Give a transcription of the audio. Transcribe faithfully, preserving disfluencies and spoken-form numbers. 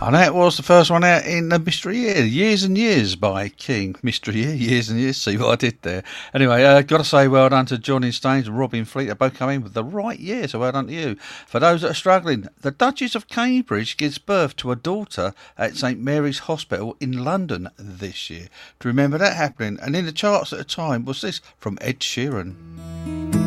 And that was the first one out in the Mystery Year, Years and Years by King. Mystery Year, Years and Years, see what I did there. Anyway, uh, got to say well done to Johnny Staines and Robin Fleet. They both come in with the right year, so well done to you. For those that are struggling, the Duchess of Cambridge gives birth to a daughter at St Mary's Hospital in London this year. To remember that happening, and in the charts at the time was this from Ed Sheeran.